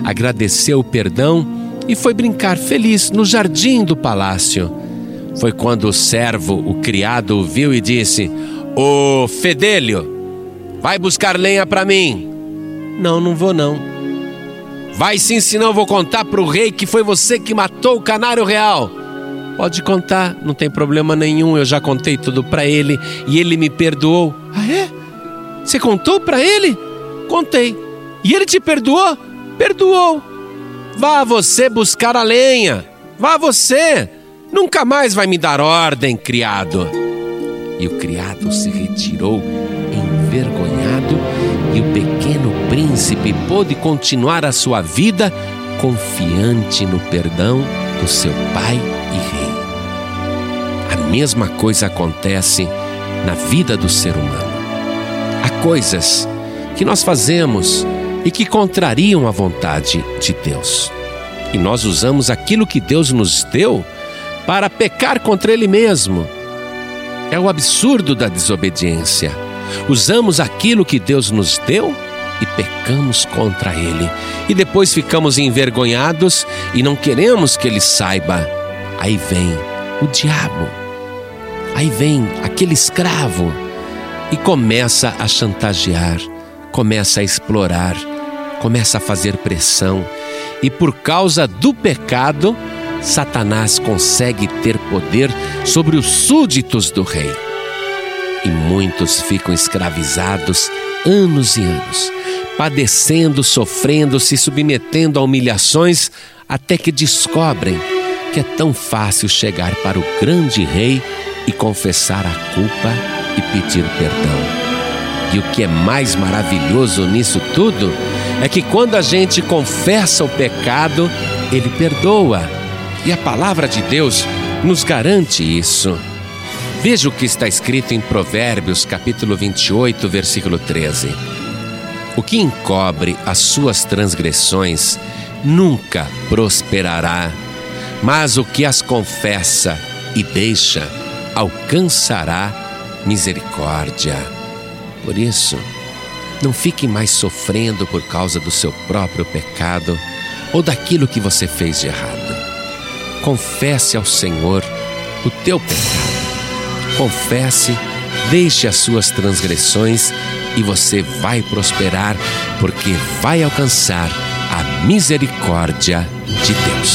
agradeceu o perdão e foi brincar feliz no jardim do palácio. Foi quando o servo, o criado, o viu e disse: "Ô Fedélio, vai buscar lenha para mim." Não vou não." "Vai sim, senão eu vou contar para o rei que foi você que matou o canário real." "Pode contar, não tem problema nenhum, eu já contei tudo para ele e ele me perdoou." "Ah, é? Você contou para ele?" "Contei." "E ele te perdoou?" "Perdoou." "Vá você buscar a lenha. Vá você. Nunca mais vai me dar ordem, criado." E o criado se retirou envergonhado, e o pequeno príncipe pôde continuar a sua vida confiante no perdão do seu pai e rei. A mesma coisa acontece na vida do ser humano. Há coisas que nós fazemos e que contrariam a vontade de Deus. E nós usamos aquilo que Deus nos deu para pecar contra Ele mesmo. É o absurdo da desobediência. Usamos aquilo que Deus nos deu e pecamos contra Ele. E depois ficamos envergonhados e não queremos que Ele saiba. Aí vem o diabo. Aí vem aquele escravo e começa a chantagear, começa a explorar, começa a fazer pressão. E por causa do pecado, Satanás consegue ter poder sobre os súditos do rei. E muitos ficam escravizados anos e anos, padecendo, sofrendo, se submetendo a humilhações, até que descobrem que é tão fácil chegar para o grande rei e confessar a culpa e pedir perdão. E o que é mais maravilhoso nisso tudo é que quando a gente confessa o pecado, Ele perdoa. E a palavra de Deus nos garante isso. Veja o que está escrito em Provérbios, capítulo 28, versículo 13. "O que encobre as suas transgressões nunca prosperará, mas o que as confessa e deixa alcançará misericórdia." Por isso, não fique mais sofrendo por causa do seu próprio pecado ou daquilo que você fez de errado. Confesse ao Senhor o teu pecado. Confesse, deixe as suas transgressões e você vai prosperar, porque vai alcançar a misericórdia de Deus.